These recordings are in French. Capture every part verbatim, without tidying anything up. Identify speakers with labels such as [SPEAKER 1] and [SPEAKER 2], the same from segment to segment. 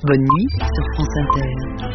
[SPEAKER 1] Bonne nuit sur France Inter.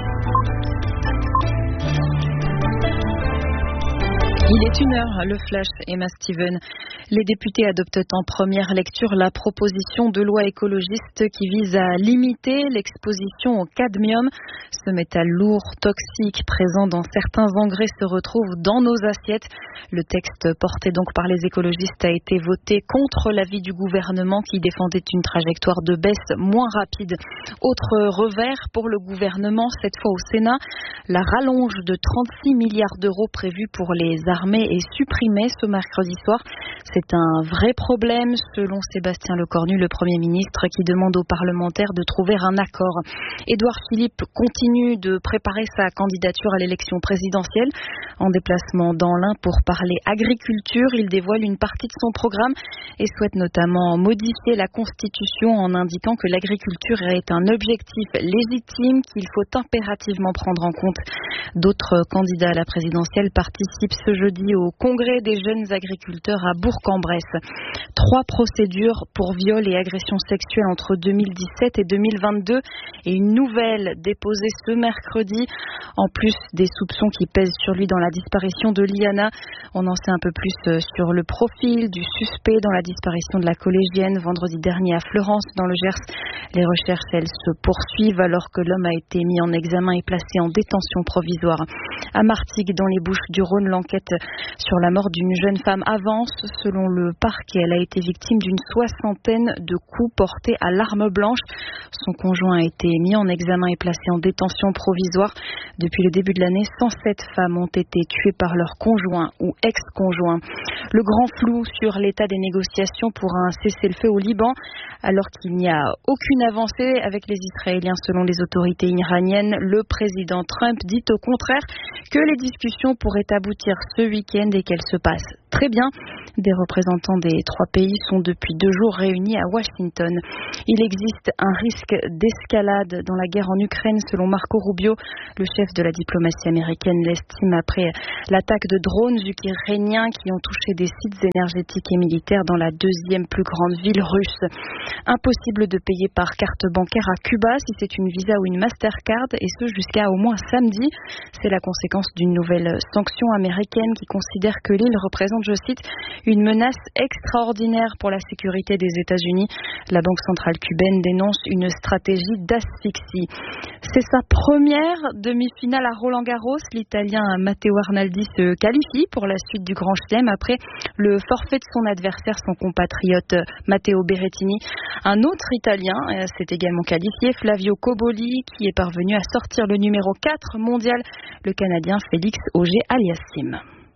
[SPEAKER 2] Il est une heure, le flash, Emma Steven. Les députés adoptent en première lecture la proposition de loi écologiste qui vise à limiter l'exposition au cadmium. Ce métal lourd, toxique, présent dans certains engrais se retrouve dans nos assiettes. Le texte porté donc par les écologistes a été voté contre l'avis du gouvernement qui défendait une trajectoire de baisse moins rapide. Autre revers pour le gouvernement, cette fois au Sénat, la rallonge de trente-six milliards d'euros prévue pour les armée est supprimée ce mercredi soir. C'est un vrai problème, selon Sébastien Lecornu, le Premier ministre, qui demande aux parlementaires de trouver un accord. Édouard Philippe continue de préparer sa candidature à l'élection présidentielle. En déplacement dans l'Ain pour parler agriculture, il dévoile une partie de son programme et souhaite notamment modifier la Constitution en indiquant que l'agriculture est un objectif légitime qu'il faut impérativement prendre en compte. D'autres candidats à la présidentielle participent ce jeudi au congrès des jeunes agriculteurs à Bourg-en-Bresse. Trois procédures pour viol et agression sexuelle entre deux mille dix-sept et deux mille vingt-deux et une nouvelle déposée ce mercredi. En plus des soupçons qui pèsent sur lui dans la disparition de Liana, on en sait un peu plus sur le profil du suspect dans la disparition de la collégienne vendredi dernier à Fleurance dans le Gers. Les recherches, elles, se poursuivent alors que l'homme a été mis en examen et placé en détention provisoire. À Martigues, dans les Bouches-du-Rhône, l'enquête sur la mort d'une jeune femme avance. Selon le parquet, elle a été victime d'une soixantaine de coups portés à l'arme blanche. Son conjoint a été mis en examen et placé en détention provisoire. Depuis le début de l'année, cent sept femmes ont été tuées par leur conjoint ou ex-conjoint. Le grand flou sur l'état des négociations pour un cessez-le-feu au Liban, alors qu'il n'y a aucune avancée avec les Israéliens selon les autorités iraniennes. Le président Trump dit au contraire que les discussions pourraient aboutir ce week-end et qu'elles se passent très bien. Des représentants des trois pays sont depuis deux jours réunis à Washington. Il existe un risque d'escalade dans la guerre en Ukraine selon Marco Rubio. Le chef de la diplomatie américaine l'estime après l'attaque de drones ukrainiens qui ont touché des sites énergétiques et militaires dans la deuxième plus grande ville russe. Impossible de payer par carte bancaire à Cuba si c'est une Visa ou une Mastercard, et ce jusqu'à au moins samedi. C'est la conséquence d'une nouvelle sanction américaine qui considère que l'île représente, je cite, une menace extraordinaire pour la sécurité des États-Unis. La Banque centrale cubaine dénonce une stratégie d'asphyxie. C'est sa première demi-finale à Roland-Garros. L'Italien Matteo Arnaldi se qualifie pour la suite du Grand Chelem après le forfait de son adversaire, son compatriote Matteo Berrettini. Un autre Italien s'est également qualifié, Flavio Cobolli, qui est parvenu à sortir le numéro quatre mondial, le Canadien Félix Auger-Aliassime.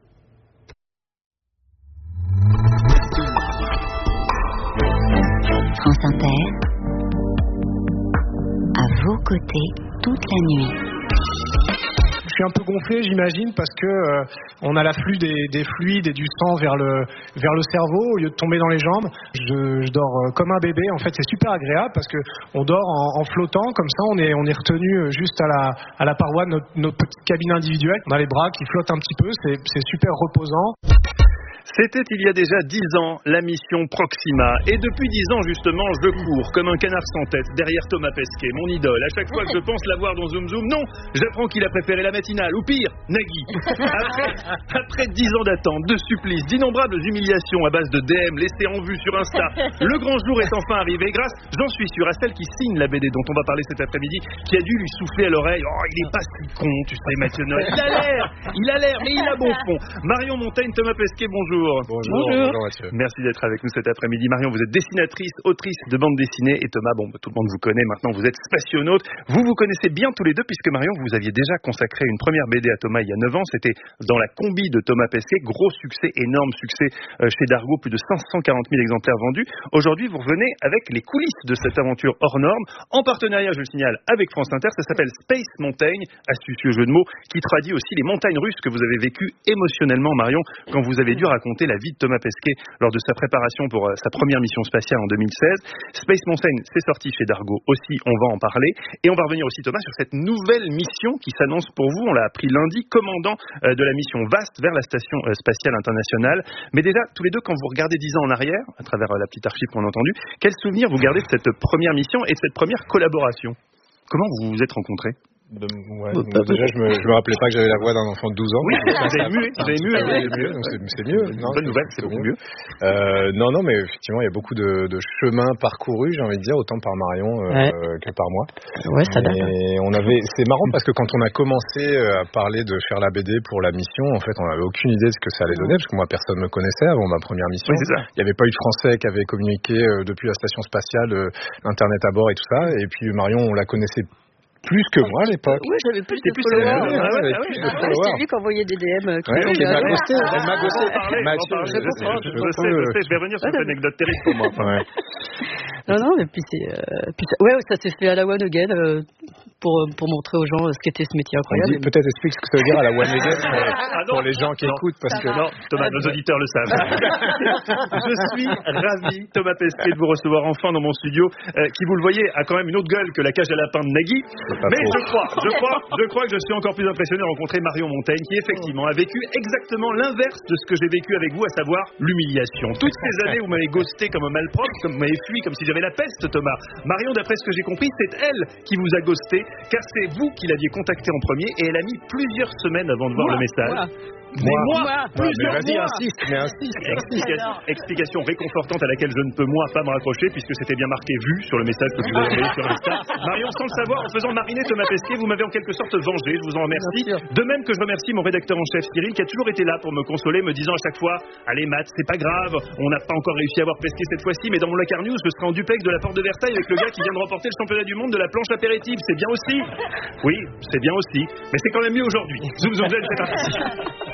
[SPEAKER 1] France Inter, à vos côtés toute la nuit.
[SPEAKER 3] Je suis un peu gonflé, j'imagine, parce que euh, on a l'afflux des, des fluides et du sang vers le vers le cerveau au lieu de tomber dans les jambes. Je, je dors euh, comme un bébé. En fait, c'est super agréable parce que on dort en, en flottant, comme ça, on est on est retenu juste à la à la paroi de notre, notre petite cabine individuelle. On a les bras qui flottent un petit peu, c'est c'est super reposant.
[SPEAKER 4] C'était il y a déjà dix ans, la mission Proxima. Et depuis dix ans, justement, je cours comme un canard sans tête derrière Thomas Pesquet, mon idole. À chaque fois que je pense l'avoir dans Zoom Zoom, non, j'apprends qu'il a préféré la matinale, ou pire, Nagui. Après, après dix ans d'attente, de supplices, d'innombrables humiliations à base de D M laissées en vue sur Insta, le grand jour est enfin arrivé grâce, j'en suis sûr, à celle qui signe la B D dont on va parler cet après-midi, qui a dû lui souffler à l'oreille. Oh, il est pas si con, tu sais, Mathieu Noël. Il a l'air, il a l'air, mais il a bon fond. Marion Montaigne, Thomas Pesquet, bonjour.
[SPEAKER 5] Bonjour.
[SPEAKER 4] Bonjour.
[SPEAKER 5] Bonjour Mathieu.
[SPEAKER 4] Merci d'être avec nous cet après-midi. Marion, vous êtes dessinatrice, autrice de bande dessinée, et Thomas, bon, tout le monde vous connaît maintenant, vous êtes spationaute. Vous vous connaissez bien tous les deux puisque Marion, vous aviez déjà consacré une première B D à Thomas il y a neuf ans. C'était dans la combi de Thomas Pesquet, gros succès, énorme succès chez Dargaud, plus de cinq cent quarante mille exemplaires vendus. Aujourd'hui, vous revenez avec les coulisses de cette aventure hors norme, en partenariat, je le signale, avec France Inter. Ça s'appelle Space Mountain, astucieux jeu de mots, qui traduit aussi les montagnes russes que vous avez vécues émotionnellement, Marion, quand vous avez dû raconter la vie de Thomas Pesquet lors de sa préparation pour sa première mission spatiale en deux mille seize. Space Mountain, c'est sorti chez Dargaud aussi, on va en parler. Et on va revenir aussi, Thomas, sur cette nouvelle mission qui s'annonce pour vous. On l'a appris lundi, commandant de la mission VAST vers la station spatiale internationale. Mais déjà, tous les deux, quand vous regardez dix ans en arrière, à travers la petite archive qu'on a entendue, quel souvenir vous gardez de cette première mission et de cette première collaboration ? Comment vous vous êtes rencontrés?
[SPEAKER 5] De, ouais, bon, moi, déjà, je me, je me rappelais pas que j'avais la voix d'un enfant de douze ans.
[SPEAKER 4] Oui, vous avez mué, vous avez mué.
[SPEAKER 5] mieux, donc c'est, c'est mieux.
[SPEAKER 4] Non, bonne nouvelle, c'est beaucoup mieux.
[SPEAKER 5] Euh, non, non, mais effectivement, il y a beaucoup de, de chemins parcourus, j'ai envie de dire, autant par Marion euh,
[SPEAKER 6] ouais.
[SPEAKER 5] que par moi.
[SPEAKER 6] Ouais, ça date.
[SPEAKER 5] Et on avait, c'est marrant parce que quand on a commencé à parler de faire la B D pour la mission, en fait, on n'avait aucune idée de ce que ça allait donner, parce que moi, personne me connaissait avant ma première mission.
[SPEAKER 4] Oui, c'est ça.
[SPEAKER 5] Il n'y avait pas eu de Français qui avait communiqué euh, depuis la station spatiale, euh, l'internet à bord et tout ça. Et puis Marion, on la connaissait plus que moi à l'époque.
[SPEAKER 6] Oui, j'avais plus de
[SPEAKER 4] plus
[SPEAKER 6] followers.
[SPEAKER 4] ah ouais,
[SPEAKER 5] ouais,
[SPEAKER 4] ah ouais,
[SPEAKER 5] j'avais
[SPEAKER 4] ah
[SPEAKER 5] plus
[SPEAKER 4] ouais.
[SPEAKER 5] de
[SPEAKER 6] Ouais,
[SPEAKER 5] followers.
[SPEAKER 6] c'est lui qui envoyait des D M. euh, qui
[SPEAKER 5] Ouais,
[SPEAKER 6] sont-
[SPEAKER 5] elle m'a
[SPEAKER 6] Ouais.
[SPEAKER 5] ghosté, elle m'a ghosté.
[SPEAKER 4] On va en parler,
[SPEAKER 5] Mathieu,
[SPEAKER 4] on va en parler,
[SPEAKER 5] je-
[SPEAKER 4] je sais,
[SPEAKER 5] je-
[SPEAKER 4] je
[SPEAKER 5] je-
[SPEAKER 4] sais, je sais, je vais revenir sur cette anecdote terrible pour moi.
[SPEAKER 5] Ouais.
[SPEAKER 6] Non, non, mais puis c'est. Euh, puis ça, ouais, ça s'est fait à la One Again euh, pour, pour montrer aux gens euh, ce qu'était ce métier
[SPEAKER 5] On
[SPEAKER 6] incroyable.
[SPEAKER 5] dit, peut-être explique ce que ça veut dire à la One Again pour,
[SPEAKER 4] Ah non,
[SPEAKER 5] pour les gens qui
[SPEAKER 4] non,
[SPEAKER 5] écoutent, parce que
[SPEAKER 4] Non, Thomas, nos auditeurs le savent. Je suis ravi, Thomas Pesquet, de vous recevoir enfin dans mon studio, euh, qui, vous le voyez, a quand même une autre gueule que la cage à lapin de Nagui.
[SPEAKER 5] pas
[SPEAKER 4] Mais
[SPEAKER 5] faux.
[SPEAKER 4] je crois, je crois, je crois que je suis encore plus impressionné de rencontrer Marion Montaigne, qui effectivement a vécu exactement l'inverse de ce que j'ai vécu avec vous, à savoir l'humiliation. Toutes ces années, vous m'avez ghosté comme un malpropre, comme vous m'avez fui, comme si j'avais la peste, Thomas. Marion, d'après ce que j'ai compris, c'est elle qui vous a ghosté, car c'est vous qui l'aviez contactée en premier, et elle a mis plusieurs semaines avant de voir
[SPEAKER 6] Moi,
[SPEAKER 4] le message.
[SPEAKER 6] moi.
[SPEAKER 4] Mais moi,
[SPEAKER 6] Moi.
[SPEAKER 4] plusieurs
[SPEAKER 5] mais vas-y,
[SPEAKER 4] mois.
[SPEAKER 5] insiste, mais insiste.
[SPEAKER 4] Explication, explication réconfortante à laquelle je ne peux moi pas me raccrocher, puisque c'était bien marqué vu sur le message que vous avez envoyé sur Insta. Marion, sans le savoir, en faisant mariner Thomas Pesquet, vous m'avez en quelque sorte vengé, je vous en remercie. De même que je remercie mon rédacteur en chef Cyril, qui a toujours été là pour me consoler, me disant à chaque fois: allez Matt, c'est pas grave, on n'a pas encore réussi à voir Pesquet cette fois-ci, mais dans mon Lacar News, je serai en duplex de la porte de Versailles avec le gars qui vient de remporter le championnat du monde de la planche apéritive. C'est bien aussi. Oui, c'est bien aussi, mais c'est quand même mieux aujourd'hui. Zoom zoom zen, c'est parti.